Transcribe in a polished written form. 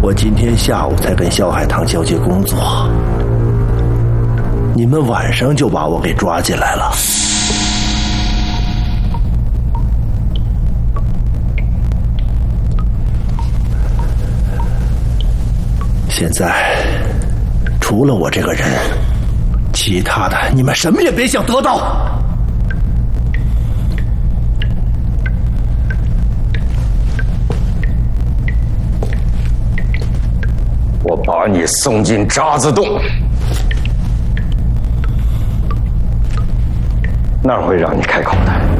我今天下午才跟萧海棠交接工作，你们晚上就把我给抓进来了。现在，除了我这个人，其他的你们什么也别想得到。 我把你送进渣滓洞，那儿会让你开口的。